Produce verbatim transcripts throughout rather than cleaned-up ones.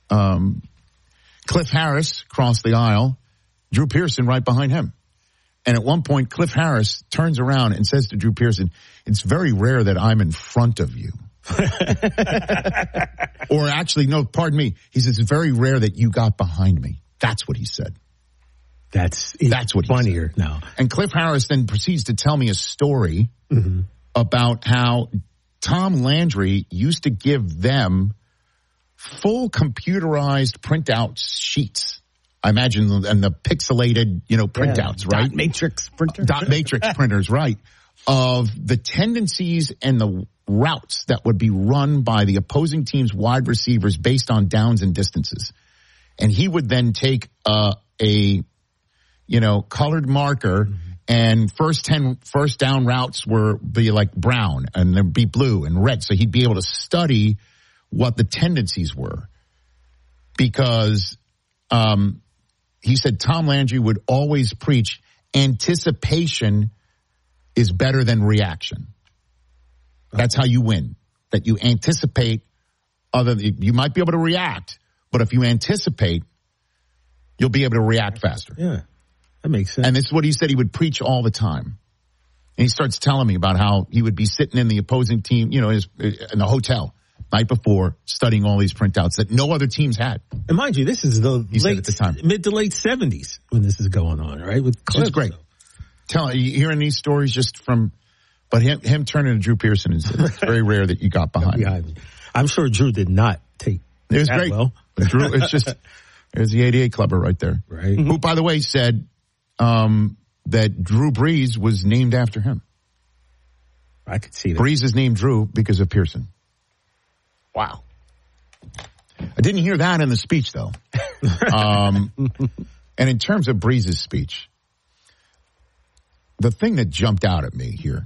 um, Cliff Harris crossed the aisle, Drew Pearson right behind him. And at one point, Cliff Harris turns around and says to Drew Pearson, it's very rare that I'm in front of you. Or actually, no, pardon me. He says, it's very rare that you got behind me. That's what he said. That's That's what funnier he said. now. And Cliff Harris then proceeds to tell me a story mm-hmm. about how Tom Landry used to give them full computerized printout sheets. I imagine, and the pixelated, you know, printouts, yeah, right? Dot matrix printers. Dot matrix printers, right. Of the tendencies and the routes that would be run by the opposing team's wide receivers based on downs and distances. And he would then take uh, a, you know, colored marker mm-hmm. and first ten first down routes were be like brown and there'd be blue and red. So he'd be able to study what the tendencies were because, um, he said Tom Landry would always preach anticipation is better than reaction. That's how you win. That you anticipate other, you might be able to react, but if you anticipate, you'll be able to react faster. Yeah, that makes sense. And this is what he said he would preach all the time. And he starts telling me about how he would be sitting in the opposing team, you know, in the hotel night before studying all these printouts that no other teams had. And mind you, this is the he late, at the time. mid to late seventies when this is going on, right? With Cliff, great. Tell you hearing these stories just from, but him him turning to Drew Pearson is it's very rare that you got behind. behind me. I'm sure Drew did not take it was that great. well. Drew, it's just there's the eighty-eight clubber right there, right? Who, by the way, said um, that Drew Brees was named after him. I could see that. Brees is named Drew because of Pearson. Wow. I didn't hear that in the speech, though. um, and in terms of Brees' speech, the thing that jumped out at me here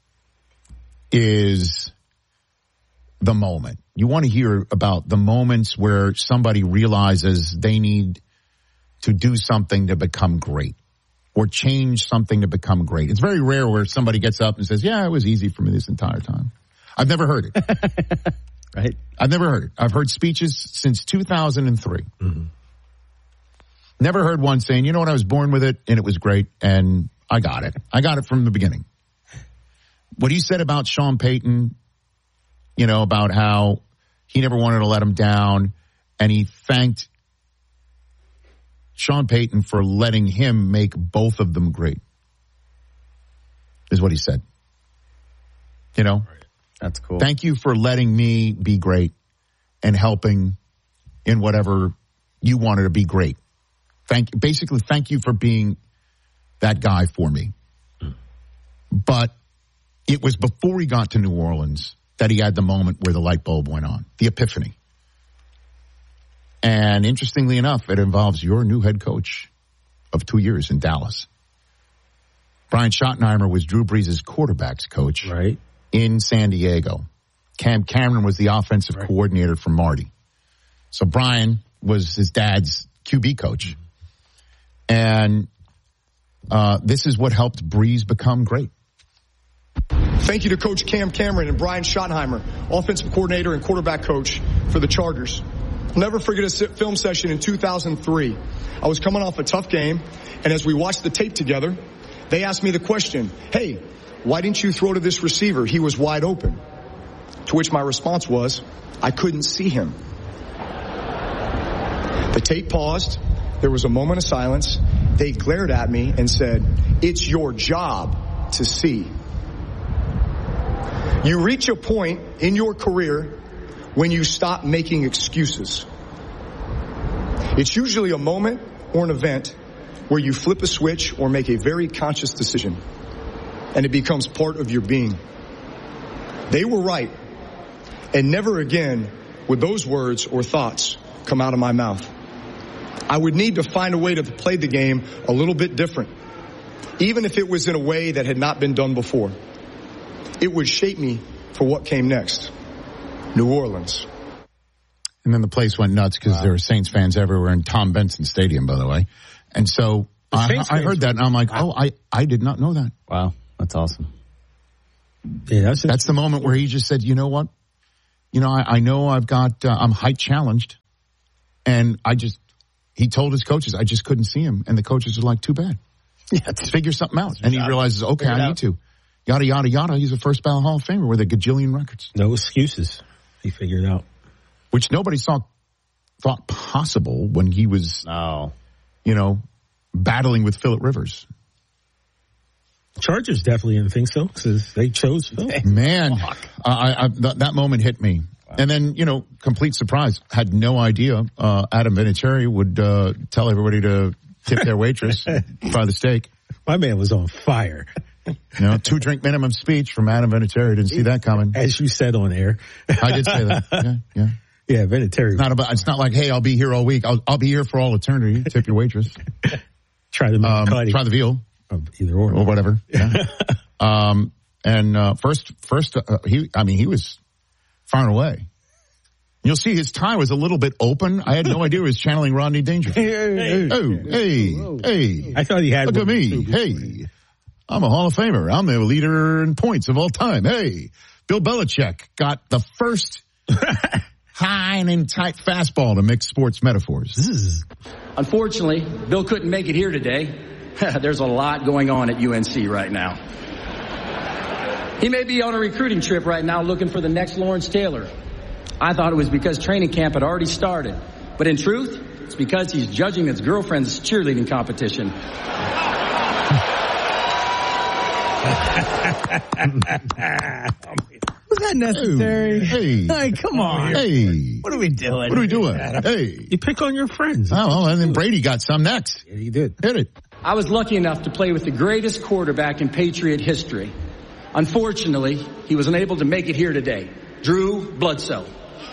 is the moment. You want to hear about the moments where somebody realizes they need to do something to become great or change something to become great. It's very rare where somebody gets up and says, yeah, it was easy for me this entire time. I've never heard it. Right? I've never heard it. I've heard speeches since two thousand three. Mm-hmm. Never heard one saying, you know what, I was born with it and it was great and I got it. I got it from the beginning. What he said about Sean Payton, you know, about how he never wanted to let him down and he thanked Sean Payton for letting him make both of them great, is what he said. You know? That's cool. Thank you for letting me be great and helping in whatever you wanted to be great. Thank basically thank you for being that guy for me. Mm. But it was before he got to New Orleans that he had the moment where the light bulb went on, the epiphany. And interestingly enough, it involves your new head coach of two years in Dallas. Brian Schottenheimer was Drew Brees' quarterback's coach. Right. In San Diego. Cam Cameron was the offensive right. coordinator for Marty. So Brian was his dad's Q B coach. And uh, this is what helped Brees become great. Thank you to Coach Cam Cameron and Brian Schottenheimer, offensive coordinator and quarterback coach for the Chargers. I'll never forget a film session in two thousand three. I was coming off a tough game, and as we watched the tape together, they asked me the question, hey, why didn't you throw to this receiver? He was wide open. To which my response was, I couldn't see him. The tape paused. There was a moment of silence. They glared at me and said, it's your job to see. You reach a point in your career when you stop making excuses. It's usually a moment or an event where you flip a switch or make a very conscious decision, and it becomes part of your being. They were right, and never again would those words or thoughts come out of my mouth. I would need to find a way to play the game a little bit different, even if it was in a way that had not been done before. It would shape me for what came next. New Orleans. And then the place went nuts because wow. there were Saints fans everywhere in Tom Benson Stadium, by the way. And so I, I heard that, and I'm like, wow. oh, I, I did not know that. Wow, that's awesome. Yeah, that's, that's the moment where he just said, you know what? You know, I, I know I've got, uh, I'm height challenged. And I just, he told his coaches, I just couldn't see him. And the coaches are like, too bad. Yeah, Figure something out. And he realizes, okay, I need to. Yada, yada, yada. He's a first ballot Hall of Famer with a gajillion records. No excuses. He figured out. Which nobody saw, thought possible when he was, oh. you know, battling with Phillip Rivers. Chargers definitely didn't think so because they chose Phil. Man, I, I, th- that moment hit me. Wow. And then, you know, complete surprise. Had no idea uh, Adam Vinatieri would uh, tell everybody to tip their waitress by the steak. My man was on fire. You know, two drink minimum speech from Adam Vinatieri. Didn't see that coming. As you said on air. I did say that. Yeah, yeah. Yeah, Vinatieri. It's not about. It's not like, hey, I'll be here all week. I'll, I'll be here for all eternity. Tip your waitress. Try the um, try the veal. Either or. Or whatever. Yeah. um, and, uh, first, first, uh, he, I mean, he was far away. You'll see his tie was a little bit open. I had no idea he was channeling Rodney Dangerfield. Hey, oh, hey, hey. I thought he had Look at me. Hey, I'm a Hall of Famer. I'm the leader in points of all time. Hey, Bill Belichick got the first high and tight fastball to mix sports metaphors. Unfortunately, Bill couldn't make it here today. There's a lot going on at U N C right now. He may be on a recruiting trip right now looking for the next Lawrence Taylor. I thought it was because training camp had already started. But in truth, it's because he's judging his girlfriend's cheerleading competition. Was that necessary? Hey. Hey, come on. Hey. What are we doing? What are we doing? Hey. You pick on your friends. Oh, well, and then Brady got some next. Yeah, he did. Hit it. I was lucky enough to play with the greatest quarterback in Patriot history. Unfortunately, he was unable to make it here today. Drew Bledsoe.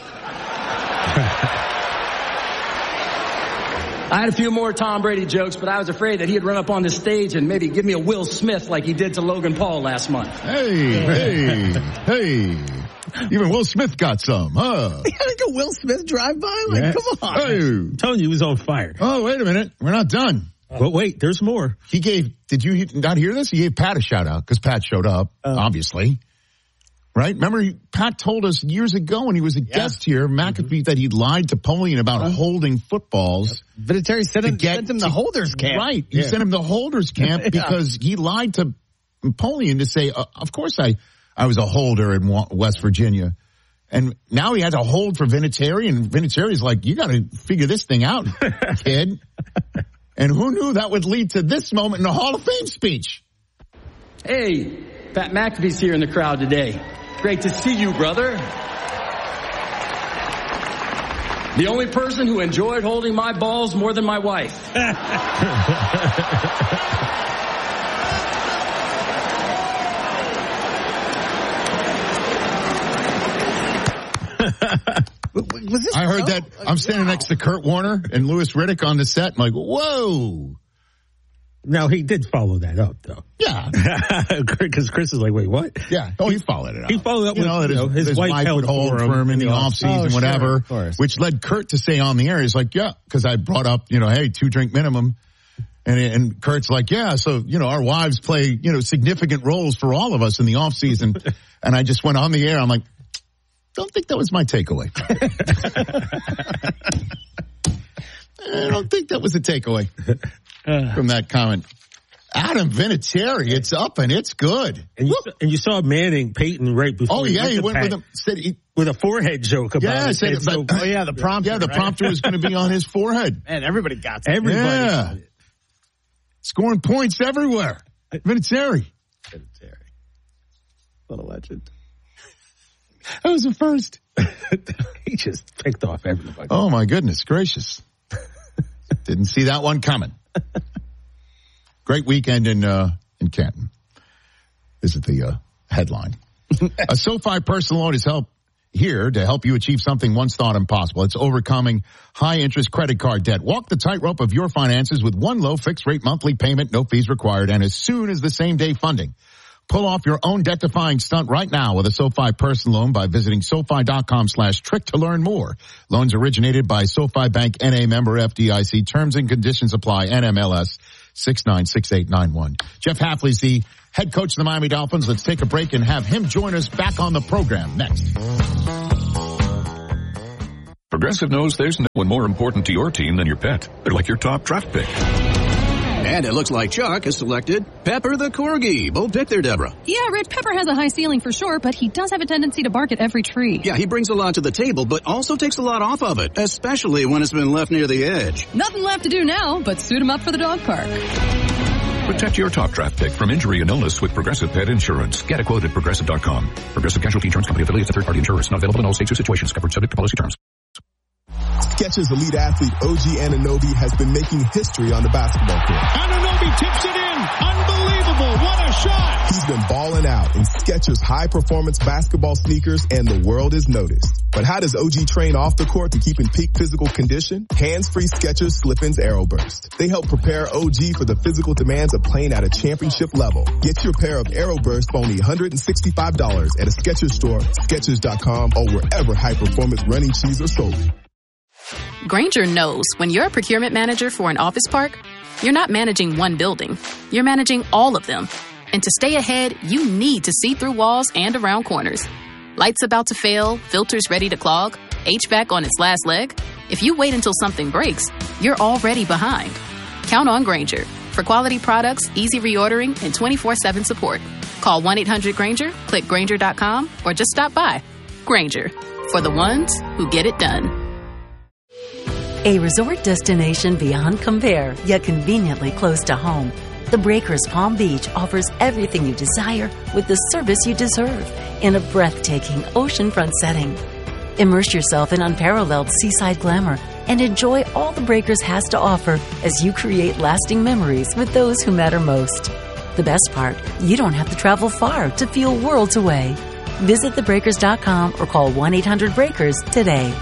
I had a few more Tom Brady jokes, but I was afraid that he'd run up on the stage and maybe give me a Will Smith like he did to Logan Paul last month. Hey, hey, hey. Even Will Smith got some, huh? He had like a Will Smith drive-by? Like, yes. Come on. Hey. I'm telling you, he was on fire. Oh, wait a minute. We're not done. But wait, there's more. He gave, did you not hear this? He gave Pat a shout out because Pat showed up, uh, obviously. Right? Remember, he, Pat told us years ago when he was a yeah. guest here, McAfee, mm-hmm. that he lied to Polian about uh, holding footballs. Yep. Vinatieri sent him, get, sent him the to, holders camp. Right. He yeah. sent him the holders camp yeah. because he lied to Polian to say, uh, of course I, I was a holder in West Virginia. And now he has a hold for Vinatieri, and Vinatieri's like, you got to figure this thing out, kid. And who knew that would lead to this moment in the Hall of Fame speech? Hey, Pat McAfee's here in the crowd today. Great to see you, brother. The only person who enjoyed holding my balls more than my wife. Was this I heard so? that. I'm standing wow. next to Kurt Warner and Louis Riddick on the set. I'm like, whoa. Now, he did follow that up, though. Yeah. Because Chris is like, wait, what? Yeah. Oh, he followed it up. He followed up you with, know, that you know, his, his, his wife, wife would hold for him in the offseason, oh, whatever, sure, which led Kurt to say on the air, he's like, yeah, because I brought up, you know, hey, two drink minimum. And, and Kurt's like, yeah, so, you know, our wives play, you know, significant roles for all of us in the offseason. And I just went on the air. I'm like, don't think that was my takeaway. I don't think that was a takeaway from that comment. Adam Vinatieri, it's up and it's good. And you, and you saw Manning, Peyton, right before. Oh yeah, he went, he went went with a said he, with a forehead joke about yeah, it. Said it so, oh yeah, the prompter. Yeah, the right? prompter was going to be on his forehead. Man, everybody got it. Everybody yeah. got it. Scoring points everywhere. Vinatieri. Vinatieri. What a legend. That was the first. He just picked off everybody. Oh my goodness gracious. Didn't see that one coming. Great weekend in uh, in Canton. This is the uh, headline. A SoFi personal loan is help here to help you achieve something once thought impossible. It's overcoming high interest credit card debt. Walk the tightrope of your finances with one low fixed rate monthly payment, no fees required, and as soon as the same day funding. Pull off your own debt-defying stunt right now with a SoFi personal loan by visiting SoFi.com slash trick to learn more. Loans originated by SoFi Bank N A member F D I C. Terms and conditions apply. N M L S six nine six eight nine one. Jeff Hafley's the head coach of the Miami Dolphins. Let's take a break and have him join us back on the program next. Progressive knows there's no one more important to your team than your pet. They're like your top draft pick. And it looks like Chuck has selected Pepper the Corgi. Bold pick there, Deborah. Yeah, Red Pepper has a high ceiling for sure, but he does have a tendency to bark at every tree. Yeah, he brings a lot to the table, but also takes a lot off of it, especially when it's been left near the edge. Nothing left to do now but suit him up for the dog park. Protect your top draft pick from injury and illness with Progressive Pet Insurance. Get a quote at Progressive dot com. Progressive Casualty Insurance Company affiliates and third-party insurers. Not available in all states or situations. Covered subject to policy terms. Skechers elite athlete O G Anunoby has been making history on the basketball court. Anunoby tips it in. Unbelievable. What a shot. He's been balling out in Skechers high-performance basketball sneakers, and the world is noticed. But how does O G train off the court to keep in peak physical condition? Hands-free Skechers Slip-ins Aeroburst. They help prepare O G for the physical demands of playing at a championship level. Get your pair of Aeroburst for only one hundred sixty-five dollars at a Skechers store, Skechers dot com, or wherever high-performance running shoes are sold. Grainger knows when you're a procurement manager for an office park, you're not managing one building. You're managing all of them. And to stay ahead, you need to see through walls and around corners. Lights about to fail, filters ready to clog, H V A C on its last leg. If you wait until something breaks, you're already behind. Count on Grainger for quality products, easy reordering, and twenty-four seven support. Call one eight hundred Grainger, click Grainger dot com, or just stop by. Grainger, for the ones who get it done. A resort destination beyond compare, yet conveniently close to home. The Breakers Palm Beach offers everything you desire with the service you deserve in a breathtaking oceanfront setting. Immerse yourself in unparalleled seaside glamour and enjoy all the Breakers has to offer as you create lasting memories with those who matter most. The best part, you don't have to travel far to feel worlds away. Visit the breakers dot com or call one eight hundred breakers today.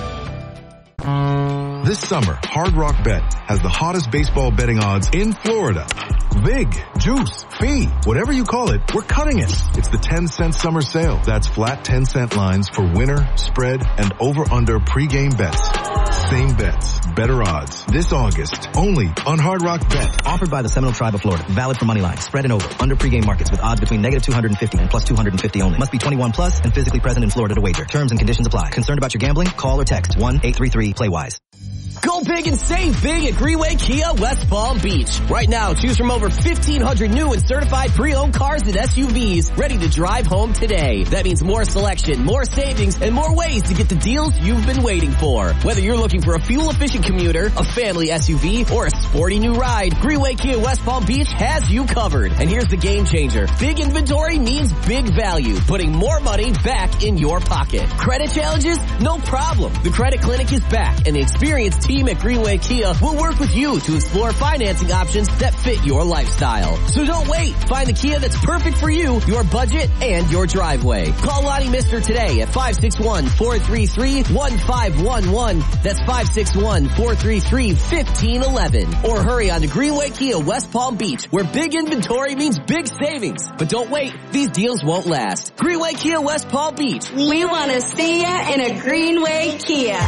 This summer, Hard Rock Bet has the hottest baseball betting odds in Florida. Vig, juice, fee, whatever you call it, we're cutting it. It's the ten cent summer sale. That's flat ten cent lines for winner, spread, and over-under pregame bets. Same bets, better odds. This August, only on Hard Rock Bet. Offered by the Seminole Tribe of Florida. Valid for money line, spread and over, under pregame markets with odds between negative two hundred fifty and plus two hundred fifty only. Must be twenty-one plus and physically present in Florida to wager. Terms and conditions apply. Concerned about your gambling? Call or text one eight three three play wise. Go big and save big at Greenway Kia West Palm Beach. Right now, choose from over fifteen hundred new and certified pre-owned cars and S U Vs ready to drive home today. That means more selection, more savings, and more ways to get the deals you've been waiting for. Whether you're looking for a fuel-efficient commuter, a family S U V, or a sporty new ride, Greenway Kia West Palm Beach has you covered. And here's the game changer. Big inventory means big value, putting more money back in your pocket. Credit challenges? No problem. The Credit Clinic is back, and the experienced team at Greenway Kia will work with you to explore financing options that fit your lifestyle. So don't wait. Find the Kia that's perfect for you, your budget, and your driveway. Call Lonnie Mister today at five six one, four three three, one five one one. That's five six one, four three three, one five one one. Or hurry on to Greenway Kia West Palm Beach, where big inventory means big savings. But don't wait. These deals won't last. Greenway Kia West Palm Beach. We want to see ya in a Greenway Kia.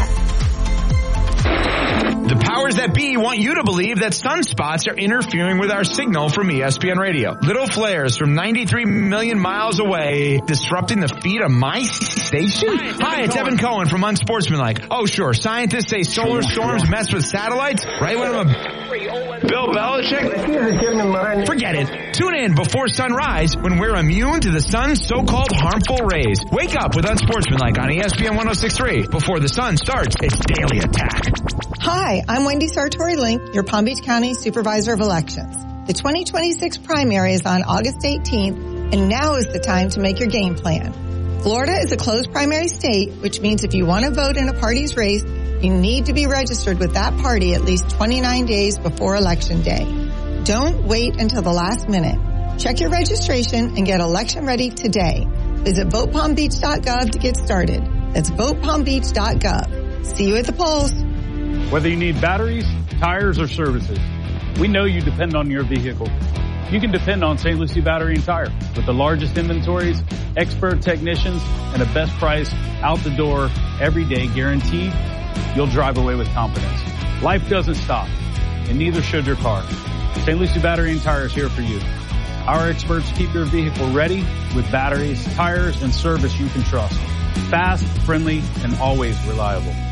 The powers that be want you to believe that sunspots are interfering with our signal from E S P N Radio. Little flares from ninety-three million miles away disrupting the feed of my station? Hi, Hi it's Evan Cohen from Unsportsmanlike. Oh, sure. Scientists say solar storms mess with satellites, right? When I'm a Bill Belichick? Forget it. Tune in before sunrise when we're immune to the sun's so-called harmful rays. Wake up with Unsportsmanlike on E S P N one oh six point three. Before the sun starts its daily attack. Hi, I'm Wendy Sartori-Link, your Palm Beach County Supervisor of Elections. The twenty twenty-six primary is on August eighteenth, and now is the time to make your game plan. Florida is a closed primary state, which means if you want to vote in a party's race, you need to be registered with that party at least twenty-nine days before Election Day. Don't wait until the last minute. Check your registration and get election ready today. Visit vote palm beach dot gov to get started. That's vote palm beach dot gov. See you at the polls. Whether you need batteries, tires, or services, we know you depend on your vehicle. You can depend on Saint Lucie Battery and Tire with the largest inventories, expert technicians, and a best price out the door every day guaranteed. You'll drive away with confidence. Life doesn't stop, and neither should your car. Saint Lucie Battery and Tire is here for you. Our experts keep your vehicle ready with batteries, tires, and service you can trust. Fast, friendly, and always reliable.